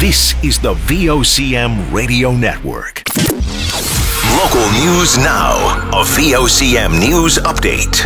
This is the VOCM Radio Network. Local news now. A VOCM News Update.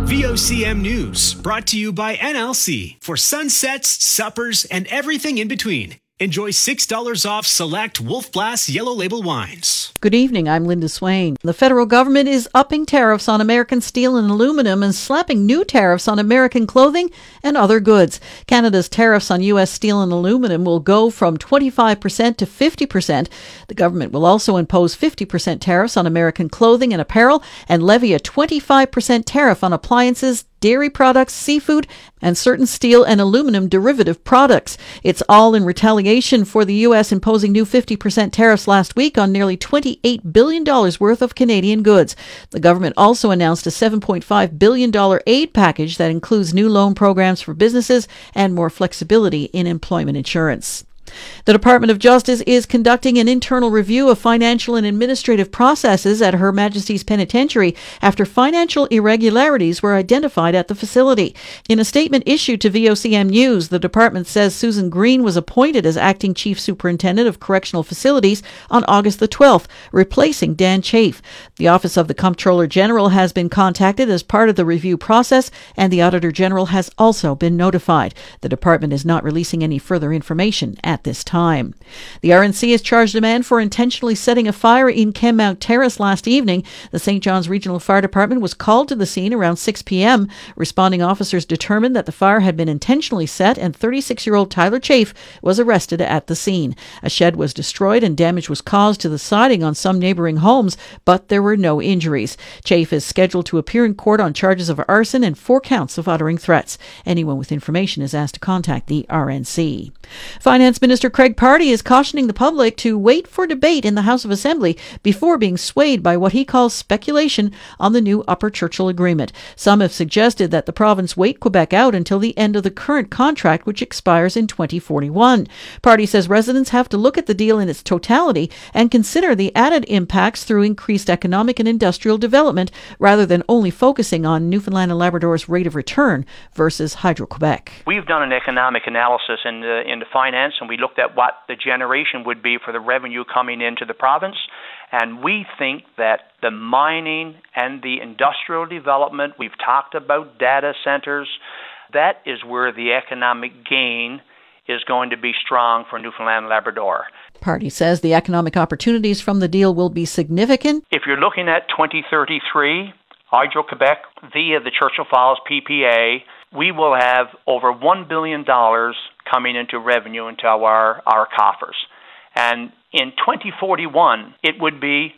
VOCM News, brought to you by NLC for sunsets, suppers, and everything in between. Enjoy $6 off select Wolf Blass Yellow Label wines. Good evening, I'm Linda Swain. The federal government is upping tariffs on American steel and aluminum and slapping new tariffs on American clothing and other goods. Canada's tariffs on U.S. steel and aluminum will go from 25% to 50%. The government will also impose 50% tariffs on American clothing and apparel and levy a 25% tariff on appliances, dairy products, seafood, and certain steel and aluminum derivative products. It's all in retaliation for the U.S. imposing new 50% tariffs last week on nearly $28 billion worth of Canadian goods. The government also announced a $7.5 billion aid package that includes new loan programs for businesses and more flexibility in employment insurance. The Department of Justice is conducting an internal review of financial and administrative processes at Her Majesty's Penitentiary after financial irregularities were identified at the facility. In a statement issued to VOCM News, the department says Susan Green was appointed as acting chief superintendent of correctional facilities on August the 12th, replacing Dan Chafe. The Office of the Comptroller General has been contacted as part of the review process, and the Auditor General has also been notified. The department is not releasing any further information at this time. The RNC has charged a man for intentionally setting a fire in Kenmount Terrace last evening. The St. John's Regional Fire Department was called to the scene around 6 p.m. Responding officers determined that the fire had been intentionally set, and 36-year-old Tyler Chafe was arrested at the scene. A shed was destroyed and damage was caused to the siding on some neighboring homes, but there were no injuries. Chafe is scheduled to appear in court on charges of arson and 4 counts of uttering threats. Anyone with information is asked to contact the RNC. Finance Minister Craig Pardy is cautioning the public to wait for debate in the House of Assembly before being swayed by what he calls speculation on the new Upper Churchill Agreement. Some have suggested that the province wait Quebec out until the end of the current contract, which expires in 2041. Pardy says residents have to look at the deal in its totality and consider the added impacts through increased economic and industrial development, rather than only focusing on Newfoundland and Labrador's rate of return versus Hydro-Quebec. We've done an economic analysis in the finance, and we looked at what the generation would be for the revenue coming into the province, and we think that the mining and the industrial development, we've talked about data centers, that is where the economic gain is going to be strong for Newfoundland and Labrador. Pardy says the economic opportunities from the deal will be significant. If you're looking at 2033, Hydro-Quebec via the Churchill Falls PPA, we will have over $1 billion coming into revenue into our coffers. And in 2041, it would be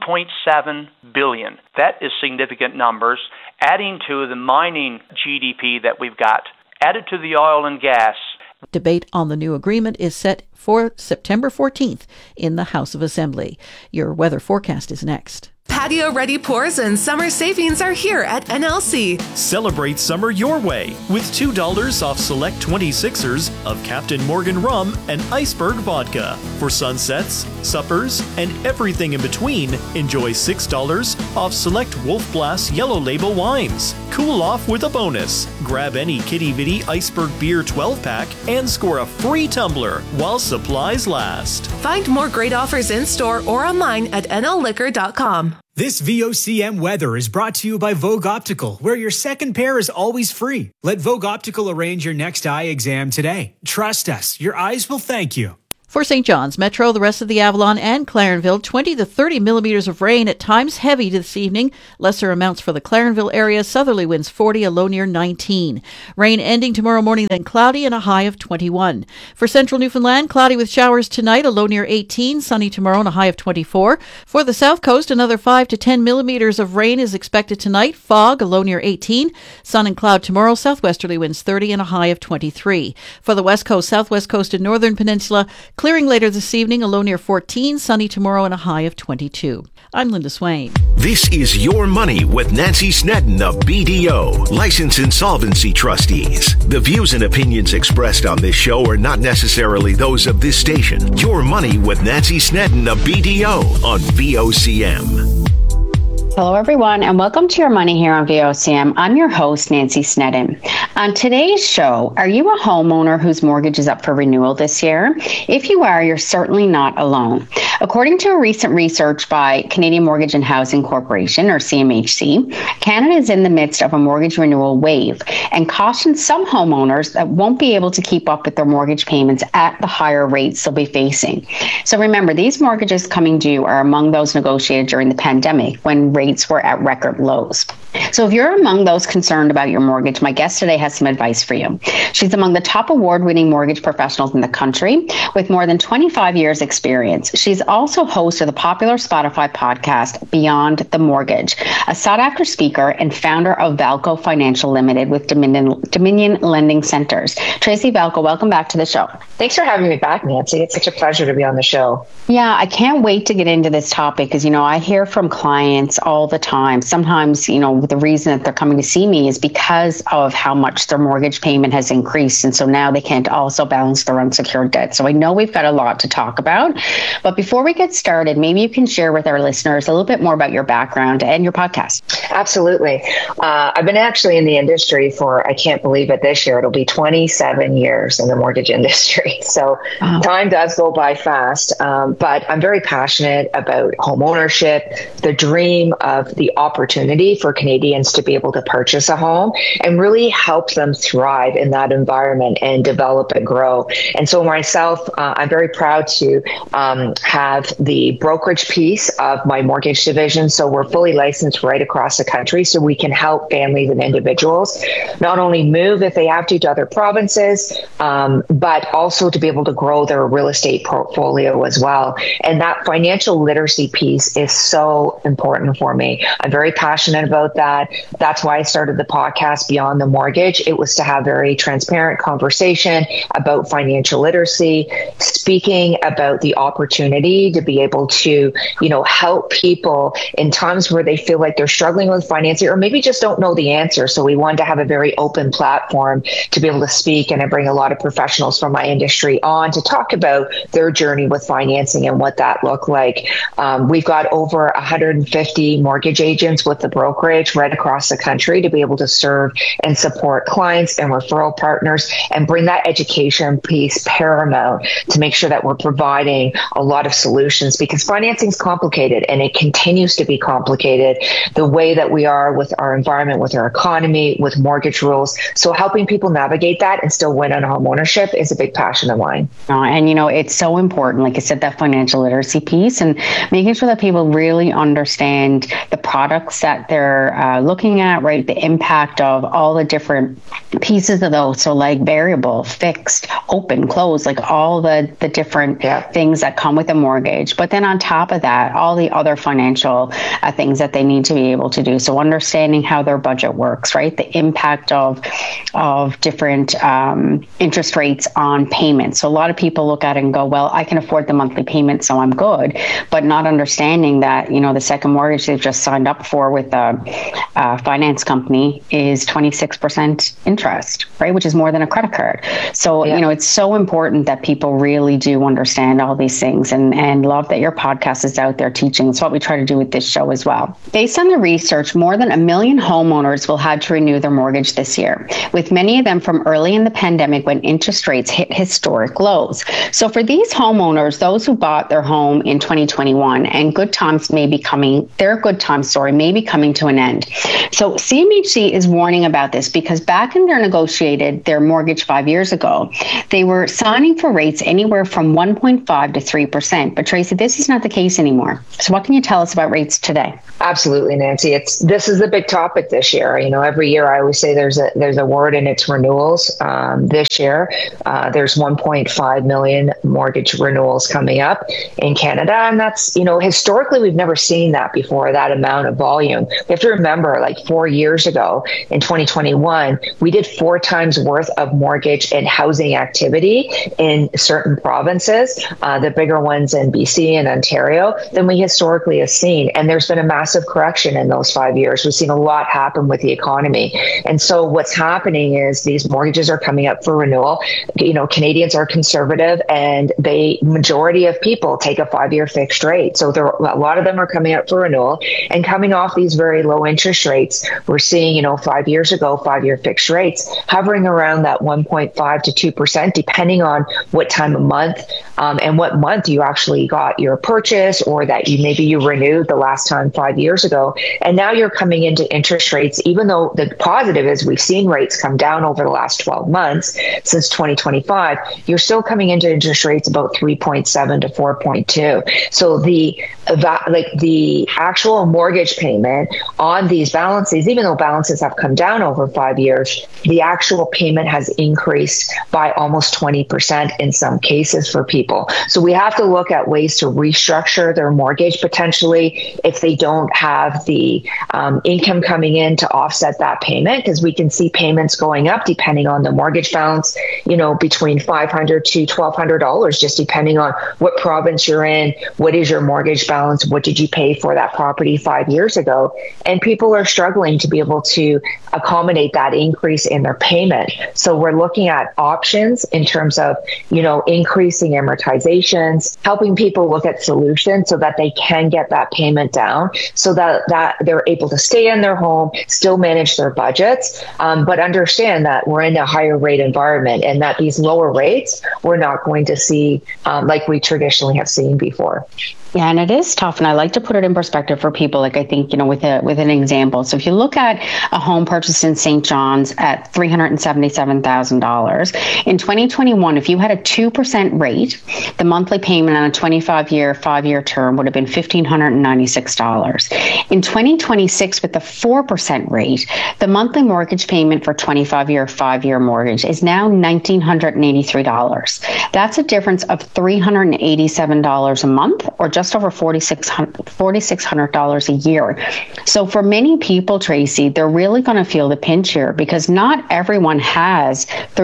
$2.7 billion. That is significant numbers, adding to the mining GDP that we've got, added to the oil and gas. Debate on the new agreement is set for September 14th in the House of Assembly. Your weather forecast is next. Patio-ready pours and summer savings are here at NLC. Celebrate summer your way with $2 off select 26ers of Captain Morgan rum and Iceberg vodka. For sunsets, suppers, and everything in between, enjoy $6 off select Wolf Blass Yellow Label wines. Cool off with a bonus. Grab any Kitty Vitty Iceberg Beer 12-pack and score a free tumbler while supplies last. Find more great offers in-store or online at nlliquor.com. This VOCM weather is brought to you by Vogue Optical, where your second pair is always free. Let Vogue Optical arrange your next eye exam today. Trust us, your eyes will thank you. For St. John's Metro, the rest of the Avalon and Clarenville, 20 to 30 millimeters of rain, at times heavy this evening. Lesser amounts for the Clarenville area. Southerly winds 40, a low near 19. Rain ending tomorrow morning, then cloudy and a high of 21. For central Newfoundland, cloudy with showers tonight, a low near 18. Sunny tomorrow and a high of 24. For the south coast, another 5 to 10 millimeters of rain is expected tonight. Fog, a low near 18. Sun and cloud tomorrow. Southwesterly winds 30 and a high of 23. For the west coast, southwest coast and northern peninsula, clearing later this evening, a low near 14, sunny tomorrow and a high of 22. I'm Linda Swain. This is Your Money with Nancy Snedden of BDO, Licensed Insolvency Trustees. The views and opinions expressed on this show are not necessarily those of this station. Your Money with Nancy Snedden of BDO on VOCM. Hello, everyone, and welcome to Your Money here on VOCM. I'm your host, Nancy Sneddon. On today's show, are you a homeowner whose mortgage is up for renewal this year? If you are, you're certainly not alone. According to a recent research by Canadian Mortgage and Housing Corporation, or CMHC, Canada is in the midst of a mortgage renewal wave and cautions some homeowners that won't be able to keep up with their mortgage payments at the higher rates they'll be facing. So remember, these mortgages coming due are among those negotiated during the pandemic when rates were at record lows. So if you're among those concerned about your mortgage, my guest today has some advice for you. She's among the top award-winning mortgage professionals in the country with more than 25 years experience. She's also host of the popular Spotify podcast, Beyond the Mortgage, a sought-after speaker and founder of Valco Financial Limited with Dominion Lending Centers. Tracy Valco, welcome back to the show. Thanks for having me back, Nancy. It's such a pleasure to be on the show. Yeah, I can't wait to get into this topic because, I hear from clients all the time. Sometimes, the reason that they're coming to see me is because of how much their mortgage payment has increased. And so now they can't also balance their unsecured debt. So I know we've got a lot to talk about. But before we get started, maybe you can share with our listeners a little bit more about your background and your podcast. Absolutely. I've been actually in the industry for, I can't believe it, this year, it'll be 27 years in the mortgage industry. So Time does go by fast. But I'm very passionate about home ownership, the dream of the opportunity for Canadians to be able to purchase a home and really help them thrive in that environment and develop and grow. And so myself, I'm very proud to have the brokerage piece of my mortgage division. So we're fully licensed right across the country so we can help families and individuals not only move if they have to other provinces, but also to be able to grow their real estate portfolio as well. And that financial literacy piece is so important for me. I'm very passionate about that. That's why I started the podcast Beyond the Mortgage. It was to have very transparent conversation about financial literacy, speaking about the opportunity to be able to, help people in times where they feel like they're struggling with financing or maybe just don't know the answer. So we wanted to have a very open platform to be able to speak, and I bring a lot of professionals from my industry on to talk about their journey with financing and what that looked like. We've got over 150 mortgage agents with the brokerage right across the country to be able to serve and support clients and referral partners and bring that education piece paramount to make sure that we're providing a lot of solutions, because financing is complicated and it continues to be complicated the way that we are with our environment, with our economy, with mortgage rules. So helping people navigate that and still win on home ownership is a big passion of mine. And it's so important, like I said, that financial literacy piece and making sure that people really understand the products that they're looking at, right? The impact of all the different pieces of those. So like variable, fixed, open, closed, like all the different things that come with a mortgage. But then on top of that, all the other financial things that they need to be able to do. So understanding how their budget works, right? The impact of different interest rates on payments. So a lot of people look at it and go, well, I can afford the monthly payment, so I'm good. But not understanding that, the second mortgage they've just signed up for with a finance company is 26% interest, right? Which is more than a credit card. So, it's so important that people really do understand all these things and love that your podcast is out there teaching. It's what we try to do with this show as well. Based on the research, more than 1 million homeowners will have to renew their mortgage this year, with many of them from early in the pandemic when interest rates hit historic lows. So for these homeowners, those who bought their home in 2021 and their good times may be coming to an end. So CMHC is warning about this because back when they negotiated their mortgage 5 years ago, they were signing for rates anywhere from 1.5 to 3%. But Tracy, this is not the case anymore. So what can you tell us about rates today? Absolutely, Nancy. This is a big topic this year. Every year I always say there's a word in its renewals. This year, there's 1.5 million mortgage renewals coming up in Canada. And that's, historically, we've never seen that before, that amount of volume. We have to remember remember, like 4 years ago in 2021, we did 4 times worth of mortgage and housing activity in certain provinces, the bigger ones in BC and Ontario, than we historically have seen. And there's been a massive correction in those 5 years. We've seen a lot happen with the economy. And so what's happening is these mortgages are coming up for renewal. You know, Canadians are conservative, and majority of people take a 5-year fixed rate. So a lot of them are coming up for renewal, and coming off these very low interest rates. We're seeing, 5 years ago, 5-year fixed rates hovering around that 1.5 to 2%, depending on what time of month and what month you actually got your purchase, or that you renewed the last time 5 years ago. And now you're coming into interest rates, even though the positive is we've seen rates come down over the last 12 months since 2025, you're still coming into interest rates about 3.7 to 4.2. So the actual mortgage payment on these balances, even though balances have come down over 5 years, the actual payment has increased by almost 20% in some cases for people. So we have to look at ways to restructure their mortgage potentially if they don't have the income coming in to offset that payment, because we can see payments going up depending on the mortgage balance, between $500 to $1,200, just depending on what province you're in, what is your mortgage balance, what did you pay for that property 5 years ago. And people are struggling to be able to accommodate that increase in their payment. So we're looking at options in terms of, increasing amortizations, helping people look at solutions so that they can get that payment down, so that they're able to stay in their home, still manage their budgets, but understand that we're in a higher rate environment, and that these lower rates we're not going to see like we traditionally have seen before. Yeah, and it is tough. And I like to put it in perspective for people. Like, I think, with an example. So if you look at a home purchased in St. John's at $377,000 in 2021, if you had a 2% rate, the monthly payment on a 25-year, 5-year term would have been $1,596. In 2026, with the 4% rate, the monthly mortgage payment for 25-year, 5-year mortgage is now $1,983. That's a difference of $387 a month, or just over $4,600 a year. So for many people, Tracy, they're really going to feel the pinch here, because not everyone has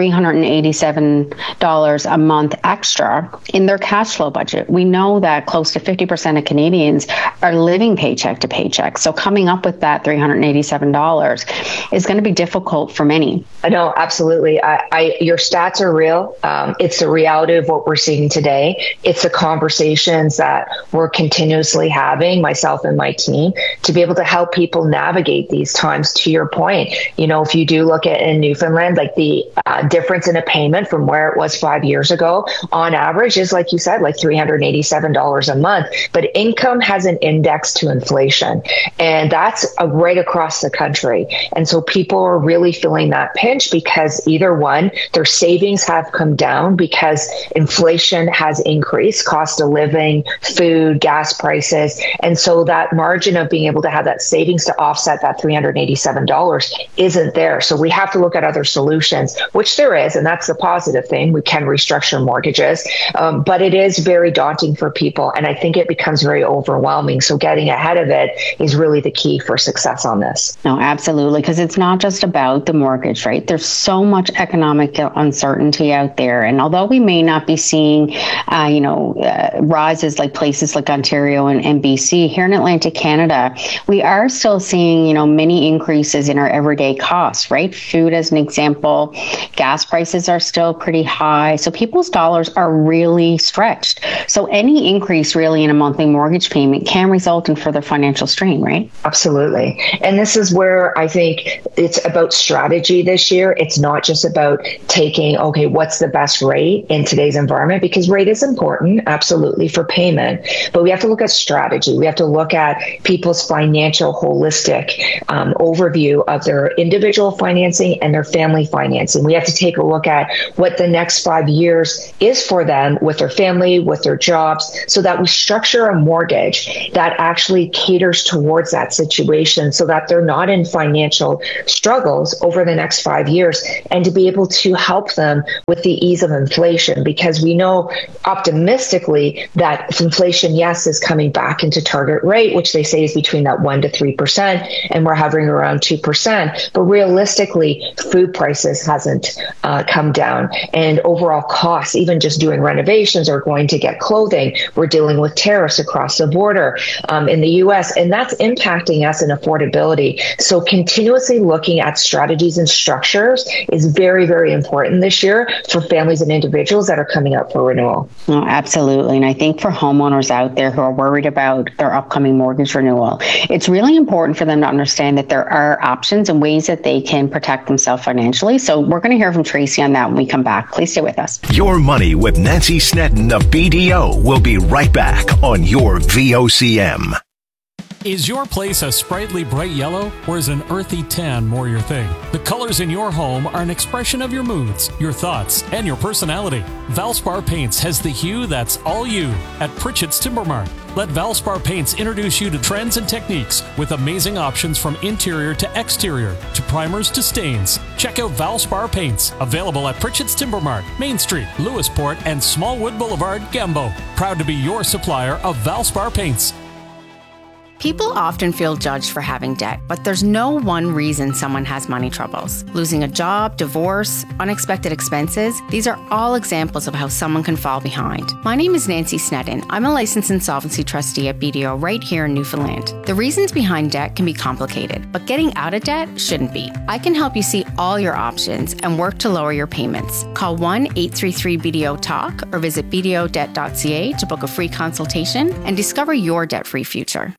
$387 a month extra in their cash flow budget. We know that close to 50% of Canadians are living paycheck to paycheck. So coming up with that $387 is going to be difficult for many. No, absolutely. Your stats are real. It's the reality of what we're seeing today. It's the conversations that we're continuously having, myself and my team, to be able to help people navigate these times. To your point, if you do look at in Newfoundland, like the difference in a payment from where it was 5 years ago, on average is, like you said, like $387 a month. But income has an index to inflation, and that's right across the country. And so people are really feeling that pinch, because either one, their savings have come down because inflation has increased, cost of living, food, gas prices. And so that margin of being able to have that savings to offset that $387 isn't there. So we have to look at other solutions, which there is, and that's the positive thing. We can restructure mortgages, but it is very daunting for people, and I think it becomes very overwhelming. So getting ahead of it is really the key for success on this. No, absolutely, because it's not just about the mortgage, right? There's so much economic uncertainty out there, and although we may not be seeing, rises like places like Ontario and BC, here in Atlantic Canada, we are still seeing, many increases in our everyday costs, right? Food, as an example, gas prices are still pretty high. So people's dollars are really stretched. So any increase really in a monthly mortgage payment can result in further financial strain, right? Absolutely. And this is where I think it's about strategy this year. It's not just about taking, okay, what's the best rate in today's environment? Because rate is important, absolutely, for payment. But we have to look at strategy. We have to look at people's financial holistic overview of their individual financing and their family financing. We have to take a look at what the next 5 years is for them with their family, with their jobs, so that we structure a mortgage that actually caters towards that situation, so that they're not in financial struggles over the next 5 years, and to be able to help them with the ease of inflation, because we know optimistically that inflation, yes, is coming back into target rate, which they say is between that 1% to 3%, and we're hovering around 2%. But realistically, food prices hasn't come down, and overall costs, even just doing renovations or going to get clothing, we're dealing with tariffs across the border in the U.S., and that's impacting us in affordability. So continuously looking at strategies and structures is very, very important this year for families and individuals that are coming up for renewal. Oh, absolutely. And I think for homeowners out there who are worried about their upcoming mortgage renewal, it's really important for them to understand that there are options and ways that they can protect themselves financially. So we're going to hear from Tracy on that when we come back. Please stay with us. Your Money with Nancy Snedden of BDO will be right back on your VOCM. Is your place a sprightly bright yellow, or is an earthy tan more your thing? The colors in your home are an expression of your moods, your thoughts, and your personality. Valspar Paints has the hue that's all you at Pritchett's Timber Mart. Let Valspar Paints introduce you to trends and techniques with amazing options from interior to exterior, to primers to stains. Check out Valspar Paints, available at Pritchett's Timber Mart, Main Street, Lewisport, and Smallwood Boulevard, Gambo. Proud to be your supplier of Valspar Paints. People often feel judged for having debt, but there's no one reason someone has money troubles. Losing a job, divorce, unexpected expenses, these are all examples of how someone can fall behind. My name is Nancy Snedden. I'm a licensed insolvency trustee at BDO right here in Newfoundland. The reasons behind debt can be complicated, but getting out of debt shouldn't be. I can help you see all your options and work to lower your payments. Call 1-833-BDO-TALK or visit bdodebt.ca to book a free consultation and discover your debt-free future.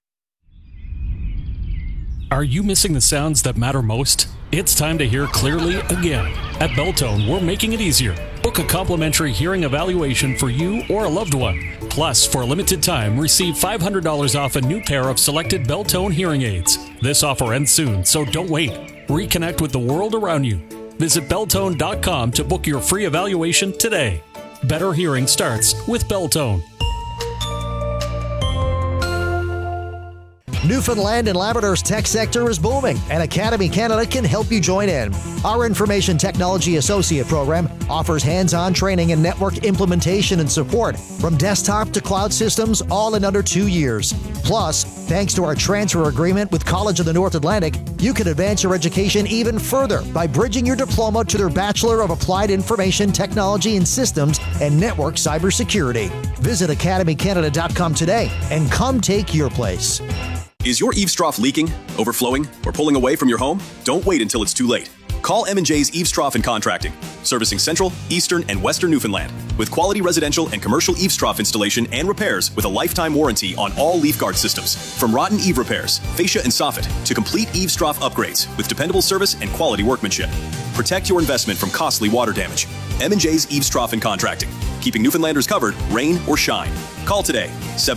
Are you missing the sounds that matter most? It's time to hear clearly again. At Beltone, we're making it easier. Book a complimentary hearing evaluation for you or a loved one. Plus, for a limited time, receive $500 off a new pair of selected Beltone hearing aids. This offer ends soon, so don't wait. Reconnect with the world around you. Visit Beltone.com to book your free evaluation today. Better hearing starts with Beltone. Newfoundland and Labrador's tech sector is booming, and Academy Canada can help you join in. Our Information Technology Associate program offers hands-on training and network implementation and support from desktop to cloud systems, all in under 2 years. Plus, thanks to our transfer agreement with College of the North Atlantic, you can advance your education even further by bridging your diploma to their Bachelor of Applied Information Technology and Systems and Network Cybersecurity. Visit academycanada.com today and come take your place. Is your eaves trough leaking, overflowing, or pulling away from your home? Don't wait until it's too late. Call M&J's Eaves Trough and Contracting, servicing Central, Eastern, and Western Newfoundland, with quality residential and commercial eaves trough installation and repairs with a lifetime warranty on all leaf guard systems. From rotten eave repairs, fascia and soffit, to complete eaves trough upgrades with dependable service and quality workmanship. Protect your investment from costly water damage. M&J's Eaves Trough and Contracting, keeping Newfoundlanders covered, rain or shine. Call today,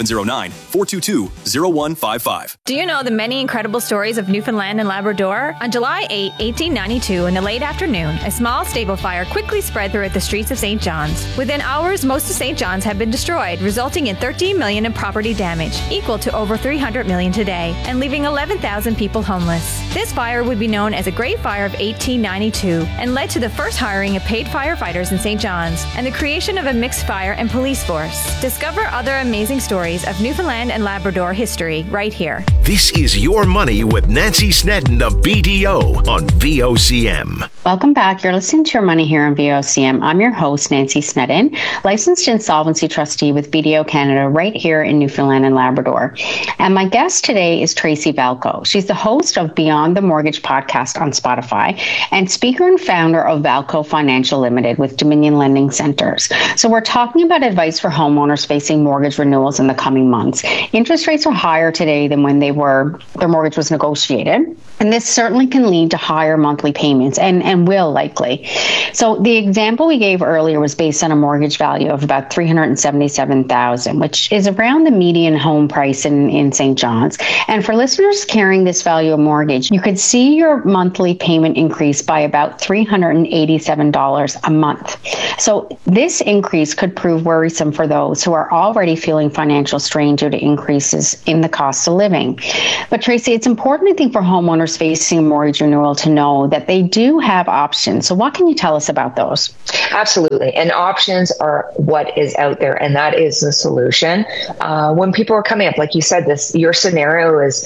709-422-0155. Do you know the many incredible stories of Newfoundland and Labrador? On July 8, 1892, in the late afternoon, a small stable fire quickly spread throughout the streets of St. John's. Within hours, most of St. John's had been destroyed, resulting in $13 million in property damage, equal to over $300 million today, and leaving 11,000 people homeless. This fire would be known as the Great Fire of 1892 and led to the first hiring of paid firefighters in St. John's and the creation of a mixed fire and police force. Discover other amazing stories of Newfoundland and Labrador history right here. This is Your Money with Nancy Snedden of BDO on VOCM. Welcome back. You're listening to Your Money here on VOCM. I'm your host, Nancy Snedden, licensed insolvency trustee with BDO Canada right here in Newfoundland and Labrador. And my guest today is Tracy Valco. She's the host of Beyond the Mortgage podcast on Spotify and speaker and founder of Valco Financial Limited with Dominion Lending Centers. So we're talking about advice for homeowners facing mortgage renewals in the coming months. Interest rates are higher today than when their mortgage was negotiated. And this certainly can lead to higher monthly payments and will likely. So the example we gave earlier was based on a mortgage value of about $377,000, which is around the median home price in St. John's. And for listeners carrying this value of mortgage, you could see your monthly payment increase by about $387 a month. So this increase could prove worrisome for those who are already already feeling financial strain due to increases in the cost of living. But Tracy, it's important, I think, for homeowners facing a mortgage renewal to know that they do have options. So what can you tell us about those? Absolutely. And options are what is out there, and that is the solution. When people are coming up, like you said, your scenario is,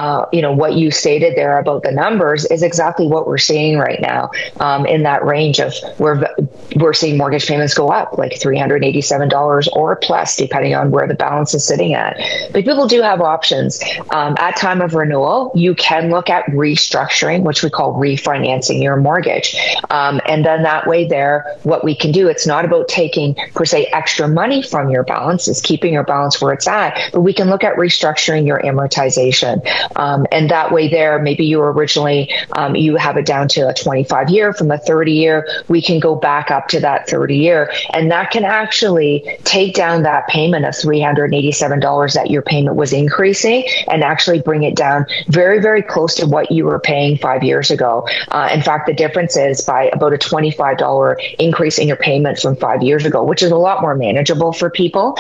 what you stated there about the numbers is exactly what we're seeing right now, in that range of where we're seeing mortgage payments go up, like $387 or plus, depending on where the balance is sitting at. But people do have options. At time of renewal, you can look at restructuring, which we call refinancing your mortgage. And then that way there, what we can do, it's not about taking, per se, extra money from your balance, it's keeping your balance where it's at, but we can look at restructuring your amortization. And that way there, maybe you were originally, you have it down to a 25-year from a 30-year, we can go back up to that 30-year. And that can actually take down that payment of $387 that your payment was increasing and actually bring it down very, very close to what you were paying 5 years ago. In fact, the difference is by about a $25 increase in your payment from 5 years ago, which is a lot more manageable for people.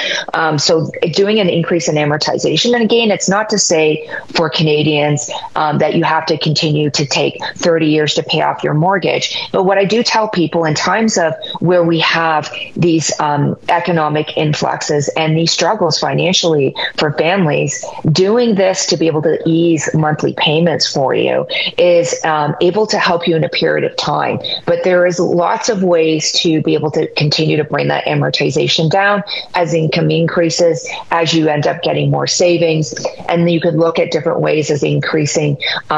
So doing an increase in amortization, and again, it's not to say for Canadians that you have to continue to take 30 years to pay off your mortgage. But what I do tell people in times of where we have these economic influxes and these struggles financially for families, doing this to be able to ease monthly payments for you is able to help you in a period of time. But there is lots of ways to be able to continue to bring that amortization down as income increases, as you end up getting more savings. And you could look at different ways as increasing,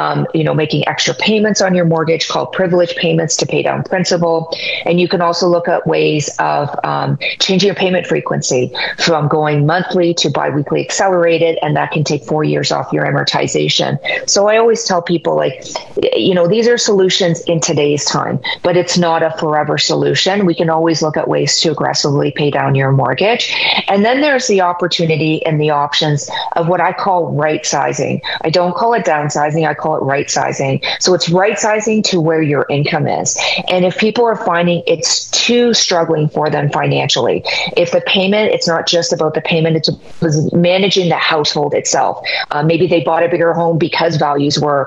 making extra payments on your mortgage called privilege payments to pay down principal. And you can also look at ways of changing your payment frequency from going monthly to biweekly accelerated, and that can take 4 years off your amortization. So I always tell people, these are solutions in today's time, but it's not a forever solution. We can always look at ways to aggressively pay down your mortgage. And then there's the opportunity and the options of what I call right sizing. I don't call it downsizing, I call it right sizing. So it's right sizing to where your income is. And if people are finding it's too struggling for them financially, if the payment, it's not just about the payment, it's managing the household itself. Maybe they bought a bigger home because values were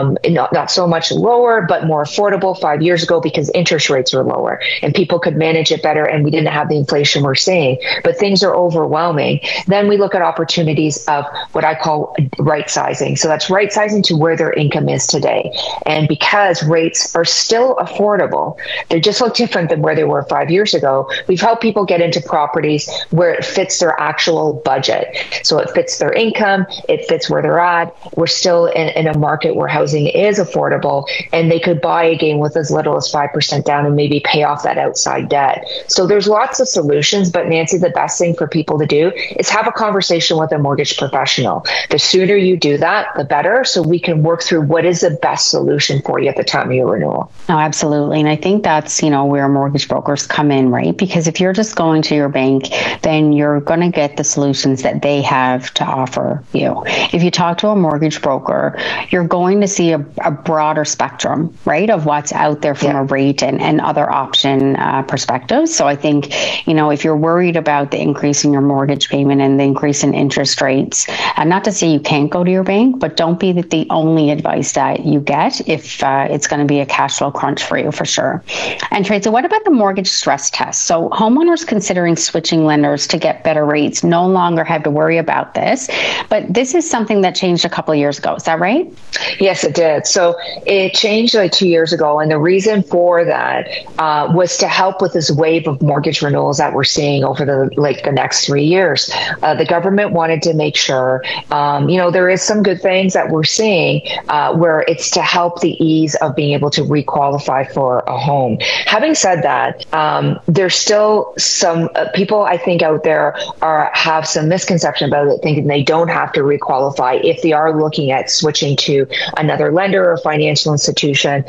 not so much lower, but more affordable 5 years ago because interest rates were lower and people could manage it better and we didn't have the inflation we're seeing, but things are overwhelming. Then we look at opportunities of what I call right sizing. So that's right sizing to where their income is today. And because rates are still affordable, they just look different than where they were 5 years ago. We've helped people get into properties where it fits their actual budget. So it fits their income, it fits where they're at. We're still in a market where housing is affordable and they could buy again with as little as 5% down and maybe pay off that outside debt. So there's lots of solutions, but Nancy, the best thing for people to do is have a conversation with a mortgage professional. The sooner you do that, the better, so we can work through what is the best solution for you at the time of your renewal. No, absolutely. And I think that's, where mortgage brokers come in, right? Because if you're just going to your bank, then you're going to get the solutions that they have to offer you. If you talk to a mortgage broker, you're going to see a broader spectrum, right, of what's out there from a rate and other option perspectives. So I think, if you're worried about the increase in your mortgage payment and the increase in interest rates, not to say you can't go to your bank, but don't be the only advice that you get if it's going to be a cash flow crunch for you, for sure. And Tracy, what about the mortgage stress test? So homeowners considering switching lenders to get better rates no longer have to worry about this, but this is something that changed a couple of years ago. Is that right? Yes, it did. So it changed 2 years ago. And the reason for that was to help with this wave of mortgage renewals that we're seeing over the next 3 years. The government wanted to make sure, there is some good things that we're seeing where it's to help the ease of being able to requalify for a home. Having said that, there's still some people I think out there have some misconception about it, thinking they don't have to requalify if they are looking at switching to another lender or financial institution.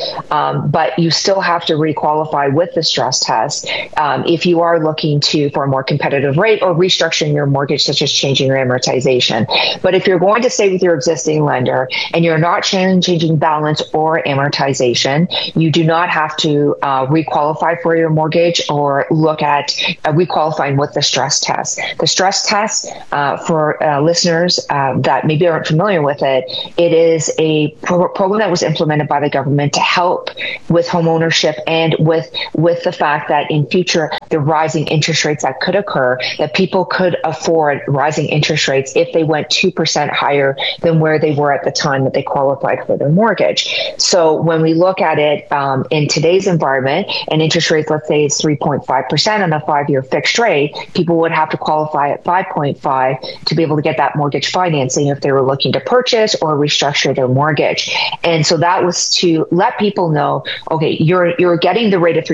But you still have to requalify with the stress test if you are looking for a more competitive rate or restructuring your mortgage, such as changing your amortization. But if you're going to stay with your existing lender and you're not changing balance or amortization, you do not have to requalify for your mortgage or look at requalifying with the stress test. The stress test, for listeners that maybe aren't familiar with it, it is a program that was implemented by the government to help with home ownership and with the fact that in future, the rising interest rates that could occur, that people could afford rising interest rates if they went 2% higher than where they were at the time that they qualified for their mortgage. So when we look at it in today's environment, and interest rates, let's say, is 3.5% on a 5-year fixed rate, people would have to qualify at 5.5 to be able to get that mortgage financing if they were looking to purchase or restructure their mortgage. And so that was to let people know, okay, you're getting the rate of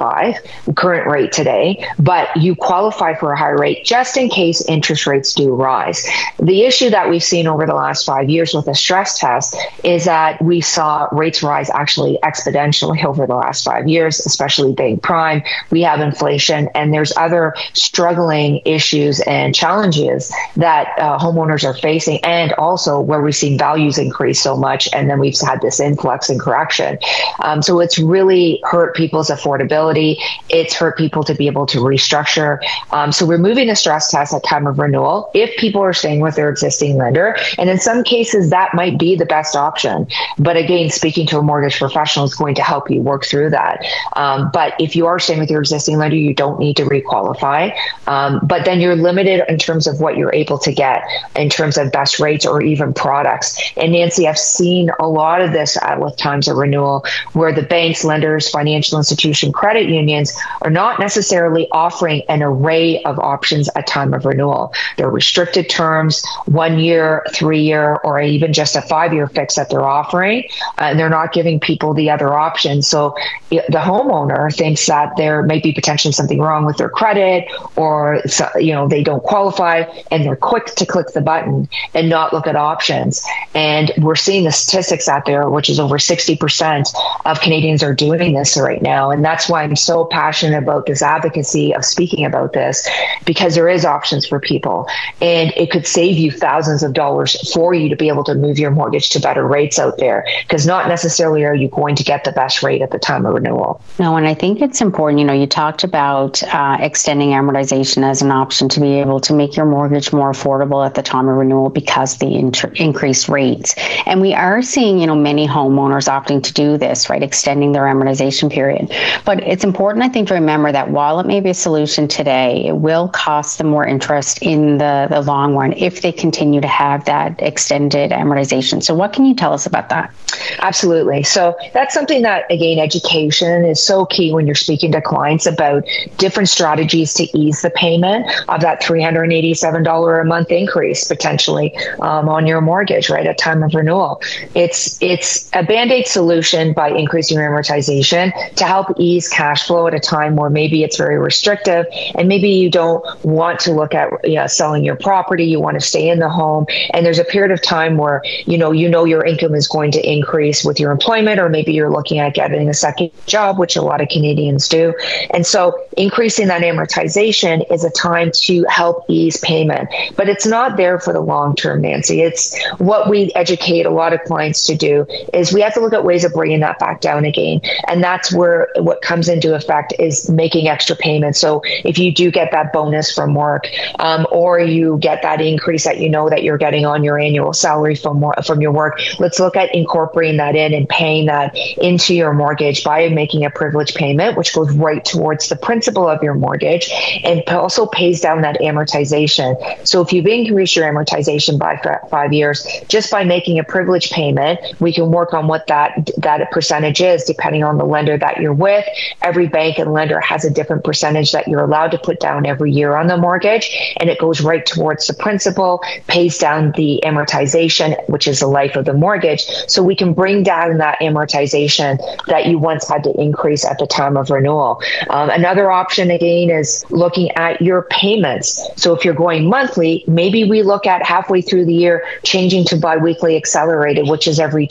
3.5, current rate today, but you qualify for a higher rate just in case interest rates do rise. The issue that we've seen over the last 5 years with the stress test is that we saw rates rise actually exponentially over the last 5 years, especially bank prime. We have inflation, and there's other struggling issues and challenges that homeowners are facing, and also where we've seen values increase so much, and then we've had this influx and correction. So it's really hurt people's affordability. It's hurt people to be able to restructure. So we're moving the stress test at time of renewal if people are staying with their existing lender. And in some cases, that might be the best option. But again, speaking to a mortgage professional is going to help you work through that. But if you are staying with your existing lender, you don't need to requalify. But then you're limited in terms of what you're able to get in terms of best rates or even products. And Nancy, I've seen a lot of this with times of renewal where the banks, lenders, financial institution, credit unions are not necessarily offering an array of options at time of renewal. They're restricted terms, 1 year, 3 year, or even just a 5-year fix that they're offering. And they're not giving people the other options. So the homeowner thinks that there may be potentially something wrong with their credit, or they don't qualify, and they're quick to click the button and not look at options. And we're seeing the statistics out there, which is over 60% of Canadians are doing this right now. And that's why I'm so passionate about this advocacy of speaking about this, because there is options for people, and it could save you thousands of dollars for you to be able to move your mortgage to better rates out there, because not necessarily are you going to get the best rate at the time of renewal. No, and I think it's important, you talked about extending amortization as an option to be able to make your mortgage more affordable at the time of renewal because the increased rates. And we are seeing, many homeowners opting to do this, right, extending their amortization period. But it's important, I think, to remember that while it may be a solution today, it will cost them more interest in the long run if they continue to have that extended amortization. So what can you tell us about that? Absolutely. So that's something that, again, education is so key when you're speaking to clients about different strategies to ease the payment of that $387 a month increase potentially on your mortgage, right, at time of renewal. It's a Band-Aid solution by increasing your amortization to help ease cash flow at a time where maybe it's very restrictive, and maybe you don't want to look at selling your property, you want to stay in the home, and there's a period of time where your income is going to increase with your employment, or maybe you're looking at getting a second job, which a lot of Canadians do. And so increasing that amortization is a time to help ease payment, but it's not there for the long term, Nancy. It's what we educate a lot of clients to do is we have to look at ways of bringing that back down again. And that's where what comes into effect is making extra payments. So if you do get that bonus from work, or you get that increase that that you're getting on your annual salary from your work, let's look at incorporating that in and paying that into your mortgage by making a privilege payment, which goes right towards the principal of your mortgage and also pays down that amortization. So if you've increased your amortization by 5 years, just by making a privilege payment, we can work on what that percentage is depending on the lender that you're with. Every bank and lender has a different percentage that you're allowed to put down every year on the mortgage, and it goes right towards the principal, pays down the amortization, which is the life of the mortgage. So we can bring down that amortization that you once had to increase at the time of renewal. Another option, again, is looking at your payments. So if you're going monthly, maybe we look at halfway through the year changing to biweekly accelerated, which is every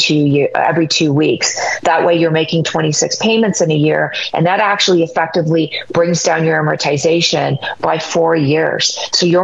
2 weeks. That way you're making 26 payments in a year, and that actually effectively brings down your amortization by 4 years. So you're almost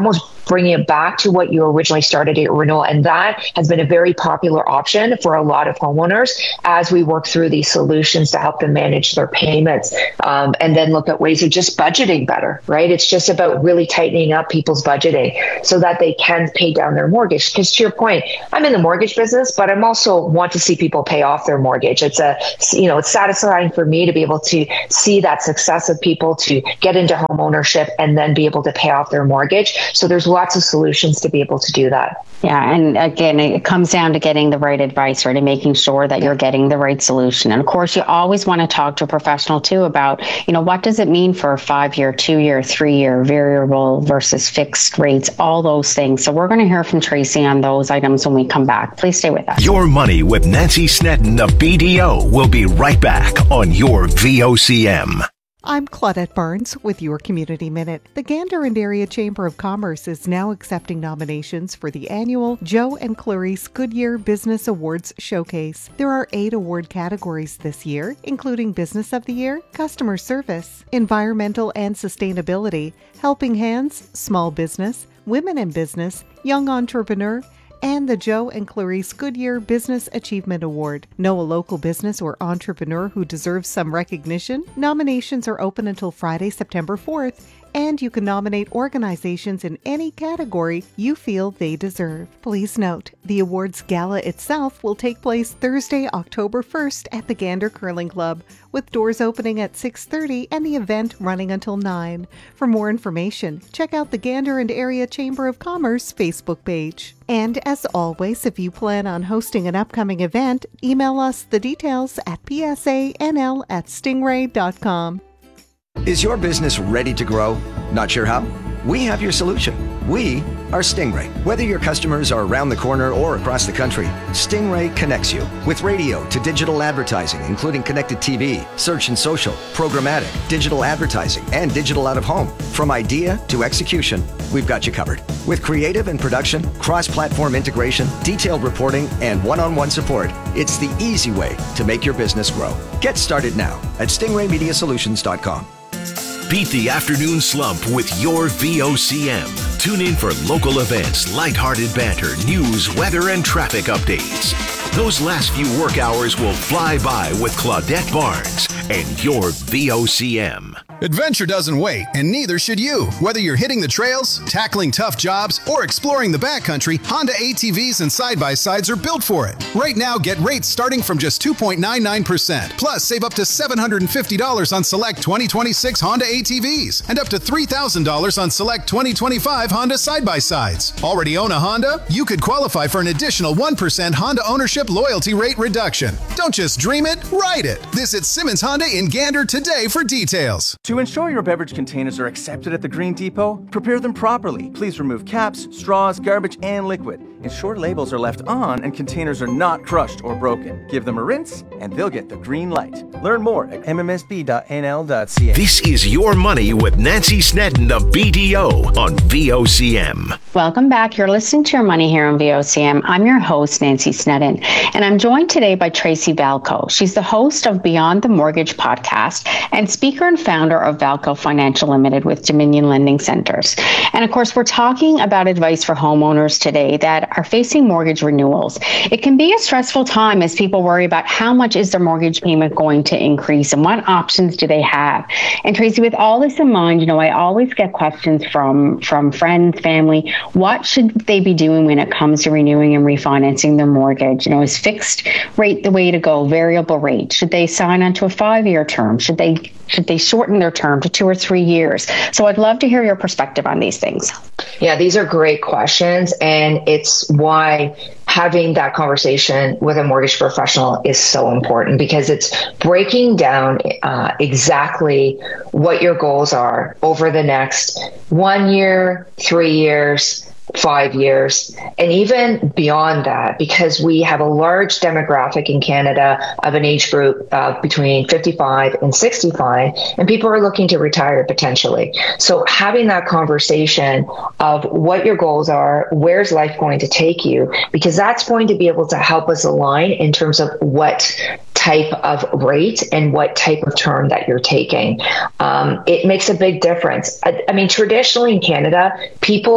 bringing it back to what you originally started at your renewal. And that has been a very popular option for a lot of homeowners as we work through these solutions to help them manage their payments, and then look at ways of just budgeting better, right? It's just about really tightening up people's budgeting so that they can pay down their mortgage. Because to your point, I'm in the mortgage business, but I'm also want to see people pay off their mortgage. It's it's satisfying for me to be able to see that success of people to get into home ownership and then be able to pay off their mortgage. So there's lots of solutions to be able to do that. Yeah. And again, it comes down to getting the right advice, right? And making sure that you're getting the right solution. And of course, you always want to talk to a professional too about, what does it mean for a 5-year, 2-year, 3-year variable versus fixed rates, all those things. So we're going to hear from Tracy on those items when we come back. Please stay with us. Your Money with Nancy Snedden of BDO will be right back on your VOCM. I'm Claudette Barnes with your Community Minute. The Gander and Area Chamber of Commerce is now accepting nominations for the annual Joe and Clarice Goodyear Business Awards Showcase. There are 8 award categories this year, including Business of the Year, Customer Service, Environmental and Sustainability, Helping Hands, Small Business, Women in Business, Young Entrepreneur, and the Joe and Clarice Goodyear Business Achievement Award. Know a local business or entrepreneur who deserves some recognition? Nominations are open until Friday, September 4th, and you can nominate organizations in any category you feel they deserve. Please note, the awards gala itself will take place Thursday, October 1st at the Gander Curling Club, with doors opening at 6:30 and the event running until 9. For more information, check out the Gander and Area Chamber of Commerce Facebook page. And as always, if you plan on hosting an upcoming event, email us the details at psanl@stingray.com. Is your business ready to grow? Not sure how? We have your solution. We are Stingray. Whether your customers are around the corner or across the country, Stingray connects you with radio to digital advertising, including connected TV, search and social, programmatic, digital advertising, and digital out-of-home. From idea to execution, we've got you covered. With creative and production, cross-platform integration, detailed reporting, and one-on-one support, it's the easy way to make your business grow. Get started now at stingraymediasolutions.com. Beat the afternoon slump with your VOCM. Tune in for local events, lighthearted banter, news, weather, and traffic updates. Those last few work hours will fly by with Claudette Barnes and your VOCM. Adventure doesn't wait, and neither should you. Whether you're hitting the trails, tackling tough jobs, or exploring the backcountry, Honda ATVs and side-by-sides are built for it. Right now, get rates starting from just 2.99%. Plus, save up to $750 on select 2026 Honda ATVs and up to $3,000 on select 2025 Honda side-by-sides. Already own a Honda? You could qualify for an additional 1% Honda ownership loyalty rate reduction. Don't just dream it, ride it. Visit Simmons Honda in Gander today for details. To ensure your beverage containers are accepted at the Green Depot, prepare them properly. Please remove caps, straws, garbage, and liquid. Ensure labels are left on and containers are not crushed or broken. Give them a rinse and they'll get the green light. Learn more at mmsb.nl.ca. This is Your Money with Nancy Snedden of BDO on VOCM. Welcome back. You're listening to Your Money here on VOCM. I'm your host, Nancy Snedden, and I'm joined today by Tracy Valco. She's the host of Beyond the Mortgage podcast and speaker and founder of Valco Financial Limited with Dominion Lending Centers. And of course, we're talking about advice for homeowners today that are facing mortgage renewals. It can be a stressful time as people worry about how much is their mortgage payment going to increase and what options do they have. And Tracy, with all this in mind, I always get questions from friends, family. What should they be doing when it comes to renewing and refinancing their mortgage? Is fixed rate the way to go? Variable rate? Should they sign on to a 5-year term? Should they shorten their term to 2 or 3 years? So I'd love to hear your perspective on these things. Yeah, these are great questions. And it's why having that conversation with a mortgage professional is so important, because it's breaking down exactly what your goals are over the next 1 year, 3 years, 5 years, and even beyond that, because we have a large demographic in Canada of an age group between 55 and 65, and people are looking to retire potentially. So having that conversation of what your goals are, where's life going to take you, because that's going to be able to help us align in terms of what type of rate and what type of term that you're taking. It makes a big difference. I mean, traditionally in Canada, people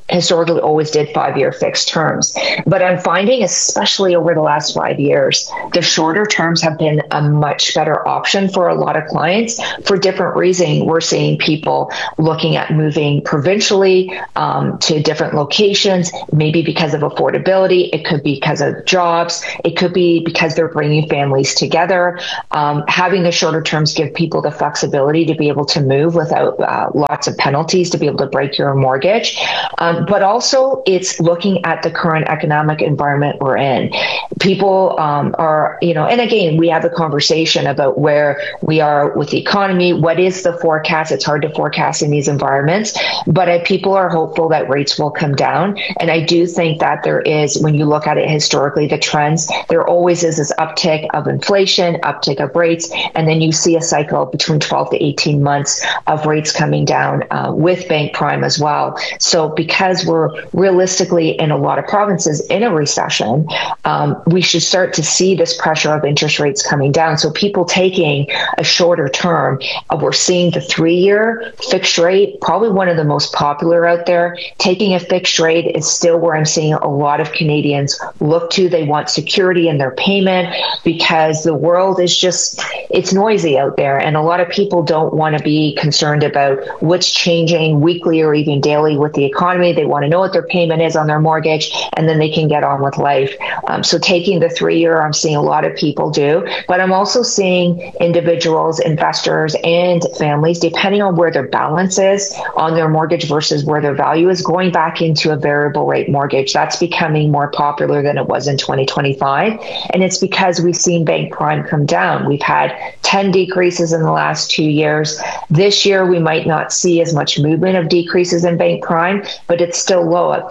historically always did 5-year fixed terms. But I'm finding, especially over the last 5 years, the shorter terms have been a much better option for a lot of clients for different reasons. We're seeing people looking at moving provincially to different locations, maybe because of affordability. It could be because of jobs. It could be because they're bringing families together. Having the shorter terms give people the flexibility to be able to move without lots of penalties, to be able to break your mortgage. But also it's looking at the current economic environment we're in. People are, and again, we have a conversation about where we are with the economy. What is the forecast? It's hard to forecast in these environments, but people are hopeful that rates will come down. And I do think that there is, when you look at it historically, the trends, there always is this uptick of inflation, uptick of rates, and then you see a cycle between 12 to 18 months of rates coming down with bank prime as well. So because we're realistically in a lot of provinces in a recession, we should start to see this pressure of interest rates coming down. So people taking a shorter term, we're seeing the 3-year fixed rate, probably one of the most popular out there. Taking a fixed rate is still where I'm seeing a lot of Canadians look to. They want security in their payment because the world is just, it's noisy out there. And a lot of people don't want to be concerned about what's changing weekly or even daily with the economy. They want to know what their payment is on their mortgage, and then they can get on with life. So taking the 3-year, I'm seeing a lot of people do, but I'm also seeing individuals, investors, and families, depending on where their balance is on their mortgage versus where their value is, going back into a variable rate mortgage. That's becoming more popular than it was in 2025. And it's because we've seen bank prime come down. We've had 10 decreases in the last 2 years. This year, we might not see as much movement of decreases in bank prime, but it's still low at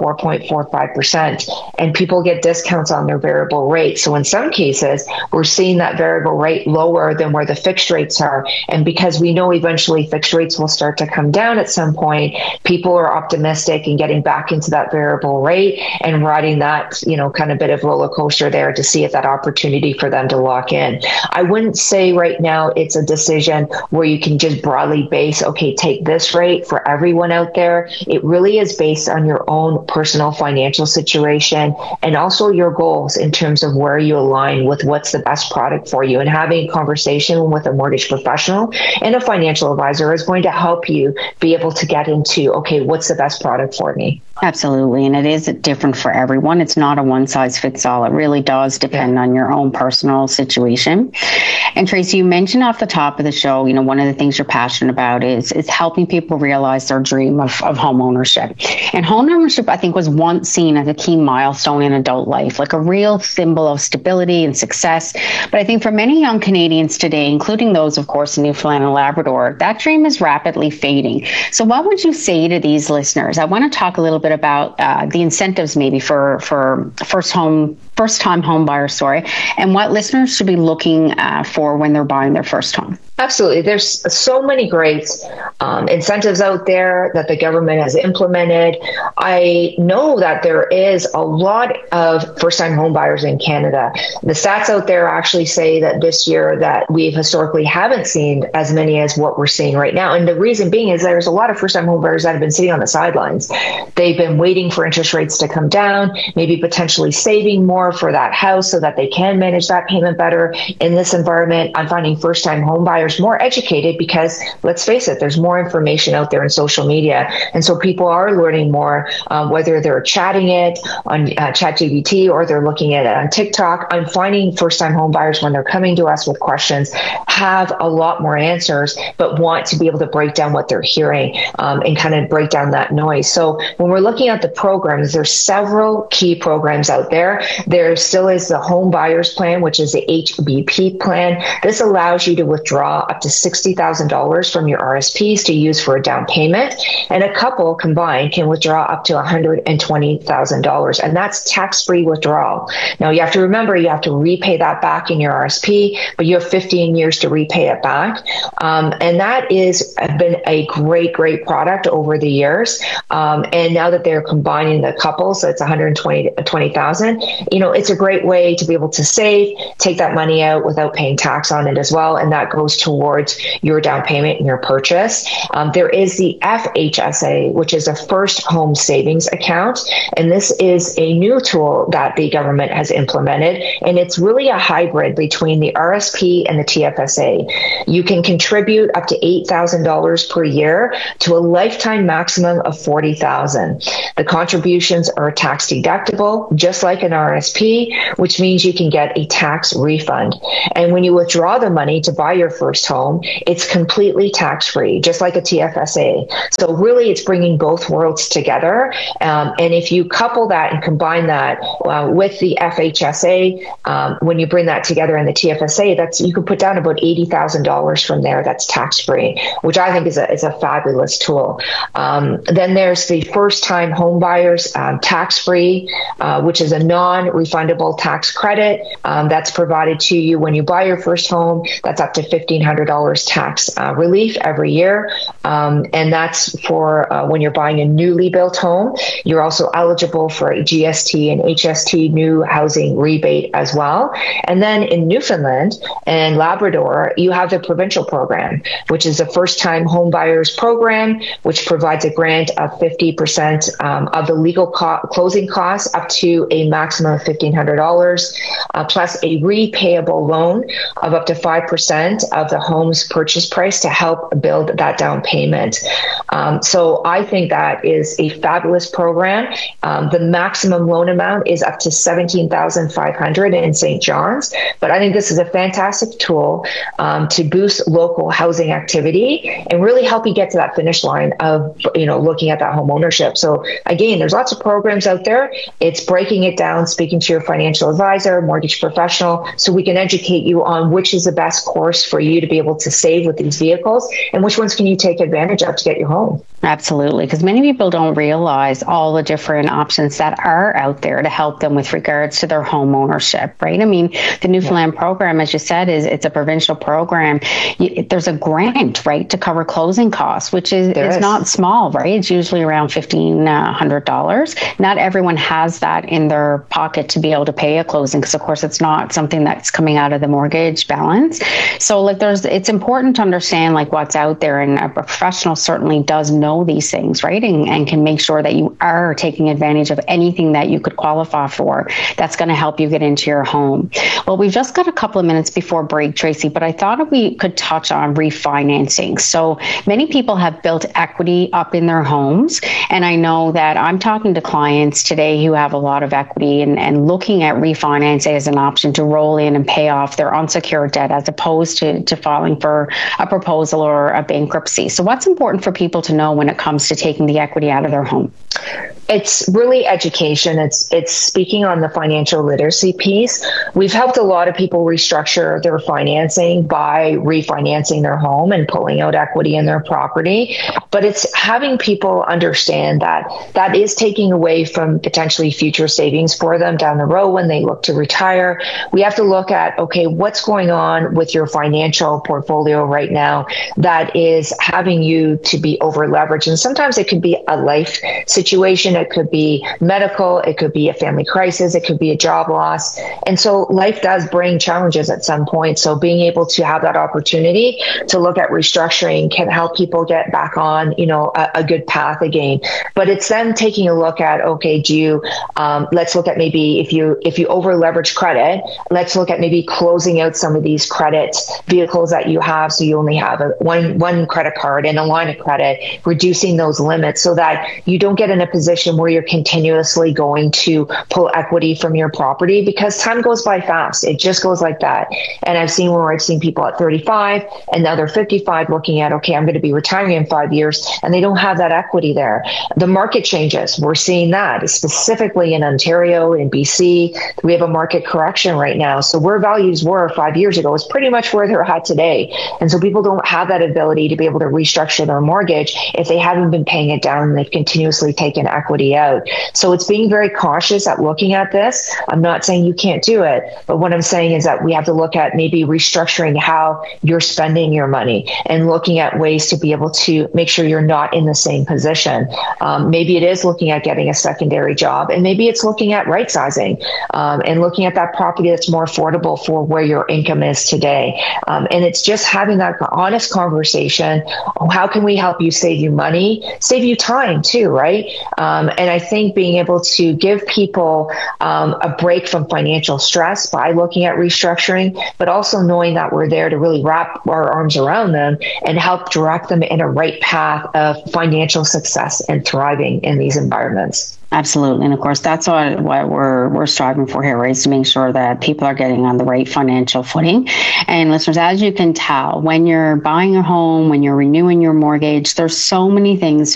4.45%. And people get discounts on their variable rate. So in some cases, we're seeing that variable rate lower than where the fixed rates are. And because we know eventually fixed rates will start to come down at some point, people are optimistic and getting back into that variable rate and riding that, kind of bit of roller coaster there to see if that opportunity for them to lock in. I wouldn't say right now it's a decision where you can just broadly base, okay, take this rate for everyone out there. It really is based on your own personal financial situation and also your goals in terms of where you align with what's the best product for you. And having a conversation with a mortgage professional and a financial advisor is going to help you be able to get into, okay, what's the best product for me? Absolutely. And it is different for everyone. It's not a one size fits all. It really does depend on your own personal situation. And Tracy, you mentioned off the top of the show, one of the things you're passionate about is helping people realize their dream of home ownership. And home ownership, I think, was once seen as a key milestone in adult life, like a real symbol of stability and success. But I think for many young Canadians today, including those, of course, in Newfoundland and Labrador, that dream is rapidly fading. So what would you say to these listeners? I want to talk a little bit about the incentives maybe for first-time home buyers, and what listeners should be looking for when they're buying their first home. Absolutely. There's so many great incentives out there that the government has implemented. I know that there is a lot of first-time home buyers in Canada. The stats out there actually say that this year that we historically haven't seen as many as what we're seeing right now. And the reason being is there's a lot of first-time home buyers that have been sitting on the sidelines. They've been waiting for interest rates to come down, maybe potentially saving more for that house so that they can manage that payment better. In this environment, I'm finding first-time home buyers more educated because, let's face it, there's more information out there in social media. And so people are learning more, whether they're chatting it on ChatGPT or they're looking at it on TikTok. I'm finding first-time home buyers, when they're coming to us with questions, have a lot more answers, but want to be able to break down what they're hearing and kind of break down that noise. So when we're looking at the programs, there's several key programs out there. There still is the Home Buyers Plan, which is the HBP plan. This allows you to withdraw up to $60,000 from your RSPs to use for a down payment. And a couple combined can withdraw up to $120,000. And that's tax-free withdrawal. Now, you have to remember, you have to repay that back in your RSP, but you have 15 years to repay it back. And that is been a great product over the years. And now that they're combining the couple, so it's $120,000, it's a great way to be able to save, take that money out without paying tax on it as well. And that goes towards your down payment and your purchase. There is the FHSA, which is a first home savings account. And this is a new tool that the government has implemented. And it's really a hybrid between the RSP and the TFSA. You can contribute up to $8,000 per year to a lifetime maximum of $40,000. The contributions are tax deductible, just like an RSP, which means you can get a tax refund. And when you withdraw the money to buy your first home, it's completely tax-free, just like a TFSA. So really, it's bringing both worlds together. And if you couple that and combine that with the FHSA, when you bring that together in the TFSA, you can put down about $80,000 from there. That's tax-free, which I think is a fabulous tool. Then there's the first-time home buyers tax-free, which is a non-refundable tax credit that's provided to you when you buy your first home. That's up to $1,500 tax relief every year. And that's for when you're buying a newly built home. You're also eligible for a GST and HST new housing rebate as well. And then in Newfoundland and Labrador, you have the provincial program, which is a first-time home buyers program, which provides a grant of 50% of the legal closing costs up to a maximum of $1,500, plus a repayable loan of up to 5% of the home's purchase price to help build that down payment. So I think that is a fabulous program. The maximum loan amount is up to $17,500 in St. John's, but I think this is a fantastic tool to boost local housing activity and really help you get to that finish line of, looking at that home ownership. So again, there's lots of programs out there. It's breaking it down, speaking to your financial advisor, mortgage professional, so we can educate you on which is the best course for you to be able to save with these vehicles and which ones can you take advantage of to get your home. Absolutely, because many people don't realize all the different options that are out there to help them with regards to their home ownership, right? I mean, the Newfoundland program, as you said, it's a provincial program. There's a grant, right, to cover closing costs, which is not small, right? It's usually around $1,500. Not everyone has that in their pocket to be able to pay a closing, because of course it's not something that's coming out of the mortgage balance. So it's important to understand what's out there, and a professional certainly does know these things, right? And can make sure that you are taking advantage of anything that you could qualify for that's going to help you get into your home. Well, we've just got a couple of minutes before break, Tracy, but I thought we could touch on refinancing. So many people have built equity up in their homes, and I know that I'm talking to clients today who have a lot of equity and looking at refinance as an option to roll in and pay off their unsecured debt as opposed to filing for a proposal or a bankruptcy. So what's important for people to know when it comes to taking the equity out of their home? It's really education. It's speaking on the financial literacy piece. We've helped a lot of people restructure their financing by refinancing their home and pulling out equity in their property. But it's having people understand that is taking away from potentially future savings for them down the road when they look to retire. We have to look at, okay, what's going on with your financial portfolio right now that is having you to be over leveraged. And sometimes it could be a life situation. It could be medical. It could be a family crisis. It could be a job loss. And so life does bring challenges at some point. So being able to have that opportunity to look at restructuring can help people get back on, a good path again. But it's then taking a look at, okay, let's look at maybe if you over leverage credit, let's look at maybe closing out some of these credit vehicles that you have. So you only have one credit card and a line of credit, reducing those limits so that you don't get in a position where you're continuously going to pull equity from your property, because time goes by fast. It just goes like that. And I've seen people at 35 and now they're 55 looking at, okay, I'm going to be retiring in 5 years, and they don't have that equity there. The market changes. We're seeing that specifically in Ontario, in BC. We have a market correction right now. So where values were 5 years ago is pretty much where they're at today. And so people don't have that ability to be able to restructure their mortgage if they haven't been paying it down and they've continuously taken equity equity out. So it's being very cautious at looking at this. I'm not saying you can't do it, but what I'm saying is that we have to look at maybe restructuring how you're spending your money and looking at ways to be able to make sure you're not in the same position. Maybe it is looking at getting a secondary job, and maybe it's looking at right sizing and looking at that property that's more affordable for where your income is today. And it's just having that honest conversation. How can we help you save you money, save you time too, right? And I think being able to give people a break from financial stress by looking at restructuring, but also knowing that we're there to really wrap our arms around them and help direct them in a right path of financial success and thriving in these environments. Absolutely. And of course, that's what we're striving for here, right? Is to make sure that people are getting on the right financial footing. And listeners, as you can tell, when you're buying a home, when you're renewing your mortgage, there's so many things